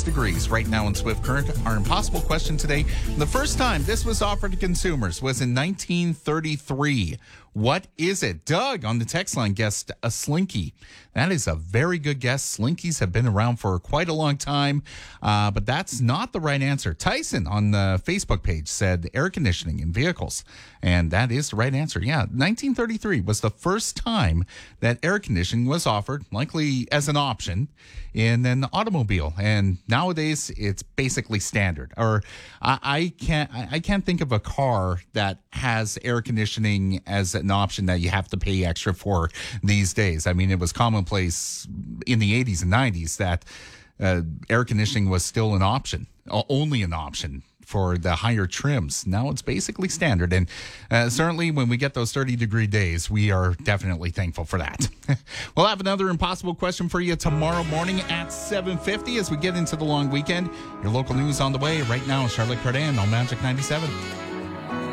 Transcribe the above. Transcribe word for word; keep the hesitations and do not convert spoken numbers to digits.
degrees right now in Swift Current. Our impossible question today. The first time this was offered to consumers was in nineteen thirty-three. What is it? Doug on the text line guessed a Slinky. That is a very good guess. Slinkies have been around for quite a long time, uh, but that's not the right answer. Tyson on the Facebook page said air conditioning in vehicles, and that is the right answer. Yeah, nineteen thirty-three was the first time that air conditioning was offered, likely as an option, in an automobile. And nowadays, it's basically standard. Or I, I can't I can't think of a car that has air conditioning as an option that you have to pay extra for these days. I mean, it was commonplace in the eighties and nineties that uh, air conditioning was still an option, only an option for the higher trims. Now it's basically standard. And uh, certainly when we get those thirty degree days, we are definitely thankful for that. We'll have another impossible question for you tomorrow morning at seven fifty as we get into the long weekend. Your local news on the way right now. Charlotte Cardin on Magic ninety-seven.